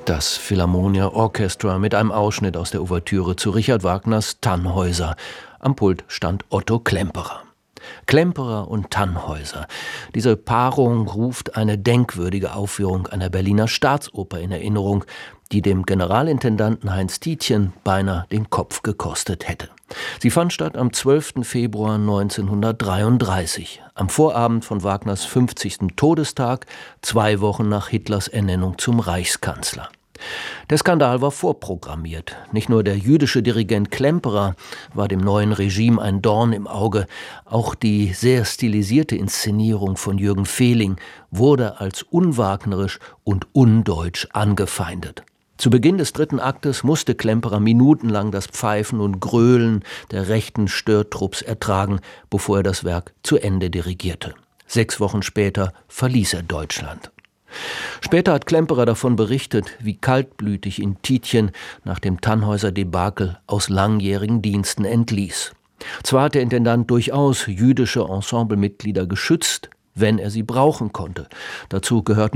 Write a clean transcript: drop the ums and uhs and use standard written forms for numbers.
Das Philharmonia Orchestra mit einem Ausschnitt aus der Ouvertüre zu Richard Wagners Tannhäuser. Am Pult stand Otto Klemperer. Klemperer und Tannhäuser. Diese Paarung ruft eine denkwürdige Aufführung einer Berliner Staatsoper in Erinnerung, die dem Generalintendanten Heinz Tietjen beinahe den Kopf gekostet hätte. Sie fand statt am 12. Februar 1933, am Vorabend von Wagners 50. Todestag, 2 Wochen nach Hitlers Ernennung zum Reichskanzler. Der Skandal war vorprogrammiert. Nicht nur der jüdische Dirigent Klemperer war dem neuen Regime ein Dorn im Auge, auch die sehr stilisierte Inszenierung von Jürgen Fehling wurde als unwagnerisch und undeutsch angefeindet. Zu Beginn des 3. Aktes musste Klemperer minutenlang das Pfeifen und Gröhlen der rechten Störtrupps ertragen, bevor er das Werk zu Ende dirigierte. 6 Wochen später verließ er Deutschland. Später hat Klemperer davon berichtet, wie kaltblütig ihn Tietjen nach dem Tannhäuser-Debakel aus langjährigen Diensten entließ. Zwar hat der Intendant durchaus jüdische Ensemblemitglieder geschützt, wenn er sie brauchen konnte. Dazu gehörten